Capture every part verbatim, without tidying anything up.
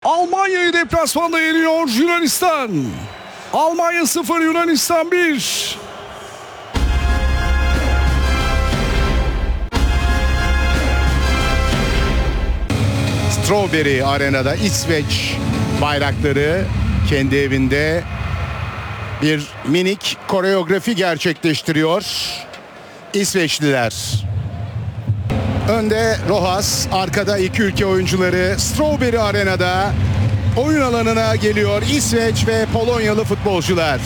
Almanya'yı deplasmanda yeniyor Yunanistan. Almanya sıfır, Yunanistan bir. Strawberry Arena'da İsveç bayrakları kendi evinde bir minik koreografi gerçekleştiriyor İsveçliler. Önde Rojas, arkada iki ülke oyuncuları Strawberry Arena'da oyun alanına geliyor İsveç ve Polonyalı futbolcular.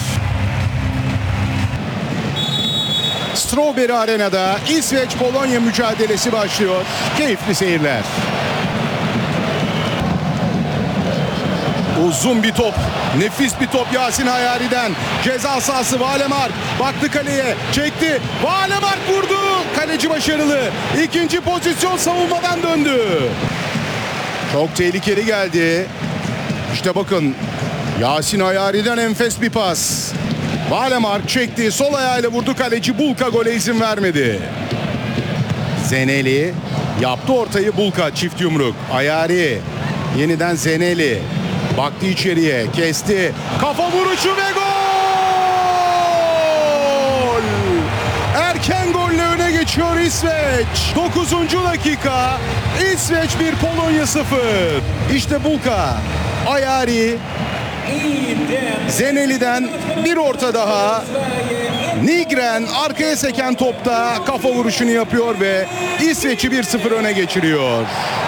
Strawberry Arena'da İsveç-Polonya mücadelesi başlıyor. Keyifli seyirler. Uzun bir top. Nefis bir top Yasin Hayari'den. Ceza sahası Valemark. Baktı kaleye. Çekti. Valemark vurdu. Kaleci başarılı. İkinci pozisyon savunmadan döndü. Çok tehlikeli geldi. İşte bakın. Yasin Hayari'den enfes bir pas. Valemark çekti. Sol ayağıyla vurdu. Kaleci Bulka gole izin vermedi. Zeneli yaptı ortayı. Bulka çift yumruk. Hayari. Yeniden Zeneli. Baktı içeriye, kesti. Kafa vuruşu ve gol! Erken golle öne geçiyor İsveç. dokuzuncu dakika. İsveç bir, Polonya sıfır. İşte Bulka. Hayari. Zeneli'den bir orta daha. Nigren arkaya seken topta kafa vuruşunu yapıyor ve İsveç'i bir sıfır öne geçiriyor.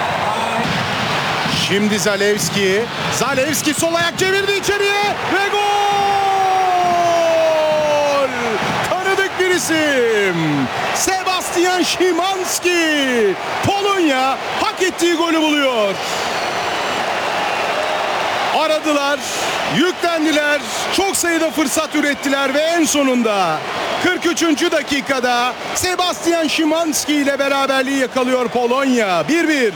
Şimdi Zalewski. Zalewski sol ayak çevirdi içeriye ve gol! Tanıdık bir isim. Sebastian Szymanski. Polonya hak ettiği golü buluyor. Aradılar, yüklendiler, çok sayıda fırsat ürettiler ve en sonunda kırk üçüncü dakikada Sebastian Szymanski ile beraberliği yakalıyor Polonya. bir bir.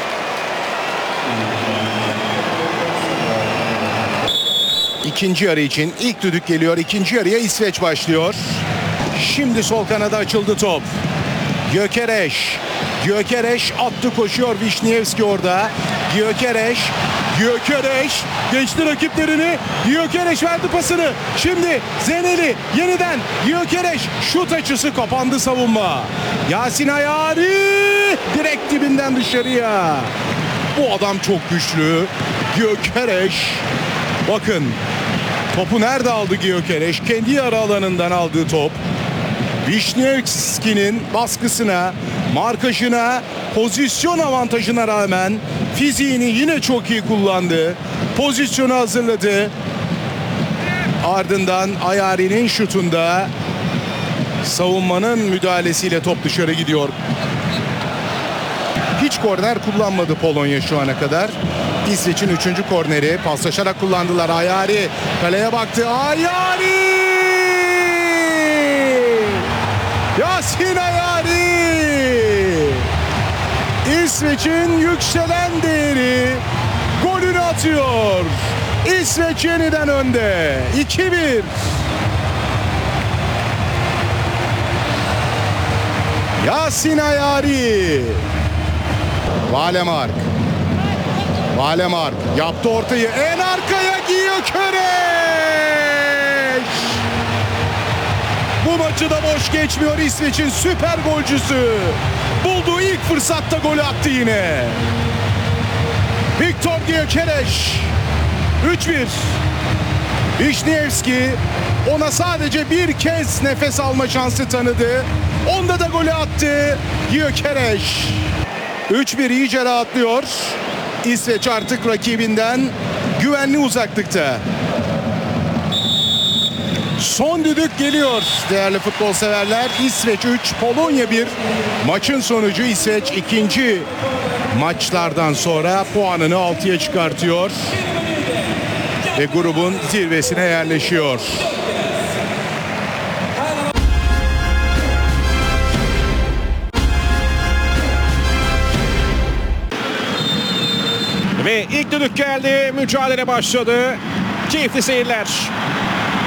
İkinci yarı için ilk düdük geliyor. İkinci yarıya İsveç başlıyor. Şimdi sol kanada açıldı top. Gyökeres. Gyökeres attı, koşuyor Wisniewski orada. Gyökeres. Gyökeres geçti rakiplerini. Gyökeres verdi pasını. Şimdi Zeneli yeniden Gyökeres. Şut açısı, kapandı savunma. Yasin Hayari direkt dibinden dışarıya. Bu adam çok güçlü. Gyökeres. Bakın topu nerede aldı Gyökeres? Kendi yarı alanından aldığı top. Wisniewski'nin baskısına, markajına, pozisyon avantajına rağmen fiziğini yine çok iyi kullandı. Pozisyonu hazırladı. Ardından Hayari'nin şutunda savunmanın müdahalesiyle top dışarı gidiyor. Hiç korner kullanmadı Polonya şu ana kadar. İsveç'in üçüncü korneri paslaşarak kullandılar. Hayari kaleye baktı. Hayari! Yasin Hayari! İsveç'in yükselen değeri golünü atıyor. İsveç yeniden önde. iki bir. Yasin Hayari. Valemark. Valemark yaptı ortayı. En arkaya Gyökeres. Bu maçı da boş geçmiyor İsveç'in süper golcüsü. Bulduğu ilk fırsatta golü attı yine. Viktor Gyökeres. üç bir. Wisniewski ona sadece bir kez nefes alma şansı tanıdı. Onda da golü attı Gyökeres. üç bir iyice rahatlıyor. İsveç artık rakibinden güvenli uzaklıkta. Son düdük geliyor değerli futbol severler. İsveç üç, Polonya bir. Maçın sonucu İsveç ikinci maçlardan sonra puanını altıya çıkartıyor. Ve grubun zirvesine yerleşiyor. Ve ilk düdük geldi. Mücadele başladı. Keyifli seyirler.